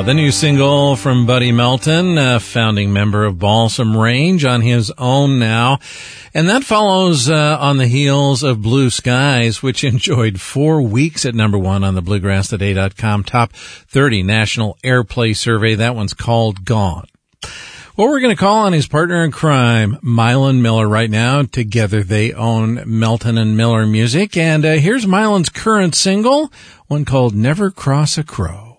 The new single from Buddy Melton, a founding member of Balsam Range, on his own now. And that follows on the heels of Blue Skies, which enjoyed 4 weeks at number one on the BluegrassToday.com Top 30 National Airplay Survey. That one's called Gone. Well, we're going to call on his partner in crime, Mylon Miller, right now. Together they own Melton and Miller Music. And here's Mylon's current single, one called Never Cross a Crow.